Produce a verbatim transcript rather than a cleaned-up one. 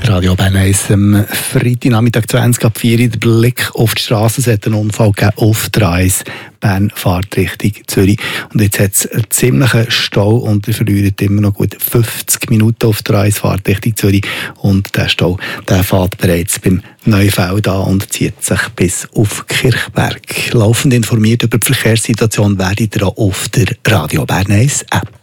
Radio Bern eins am Freitagnachmittag zwanzig ab vier Uhr. Der Blick auf die Straße. Es hat einen Unfall gegeben auf der A eins. Bern fährt Richtung Zürich. Und jetzt hat es einen ziemlichen Stau und ihr verliert immer noch gut fünfzig Minuten auf der A eins Fahrt Richtung Zürich. Und der Stau, der fährt bereits beim Neufeld an und zieht sich bis auf Kirchberg. Laufend informiert über die Verkehrssituation werdet ihr auch auf der Radio Bern eins App.